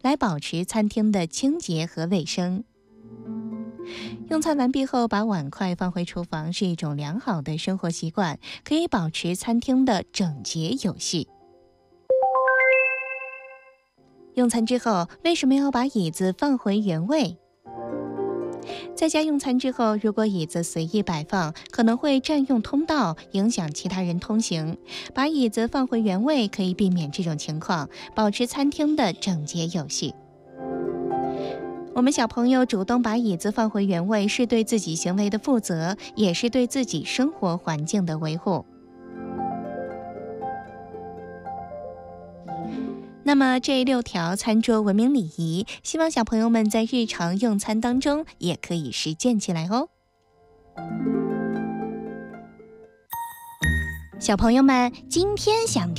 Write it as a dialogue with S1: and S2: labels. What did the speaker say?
S1: 来保持餐厅的清洁和卫生。用餐完毕后，把碗筷放回厨房是一种良好的生活习惯，可以保持餐厅的整洁有序。用餐之后，为什么要把椅子放回原位？在家用餐之后，如果椅子随意摆放，可能会占用通道，影响其他人通行。把椅子放回原位可以避免这种情况，保持餐厅的整洁有序。我们小朋友主动把椅子放回原位，是对自己行为的负责，也是对自己生活环境的维护。那么这6条餐桌文明礼仪，希望小朋友们在日常用餐当中也可以实践起来哦。小朋友们，今天想